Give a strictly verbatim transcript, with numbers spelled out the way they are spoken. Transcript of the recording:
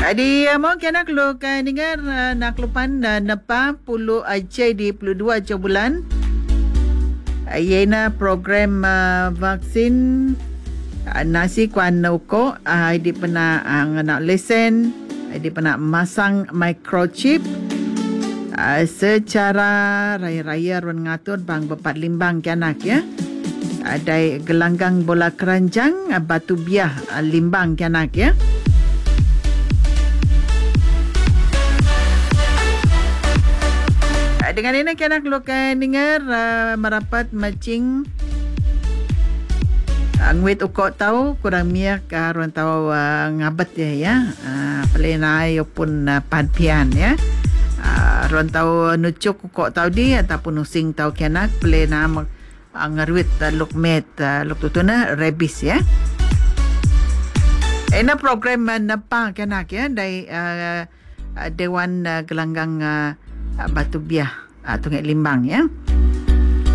Adi mo kena klo ka dengar nak lupan napa puluh aja di puluh dua aja bulan. Ayena program uh, vaksin uh, nasi kuan uko uh, di pernah uh, nak lesen, di pernah masang microchip uh, secara raya-raya ron ngatur bang bepat limbang ke anak ya. Ada gelanggang bola keranjang uh, batu biah uh, limbang ke anak ya. Dengan ini kena keluarkan dengar uh, merapat macing uh, ngwit ukok tahu kurang miak uh, orang tahu uh, ngabet ya ya uh, pelena pun uh, panpian ya uh, orang tahu nucuk ukok tahu di ataupun using tahu kena pelena uh, ngerwit uh, lukmet uh, luk tutuna rebis ya. Ini program uh, napa kena ya dari uh, uh, Dewan uh, Gelanggang uh, uh, Batu Biah uh, Tunggak Limbang ya.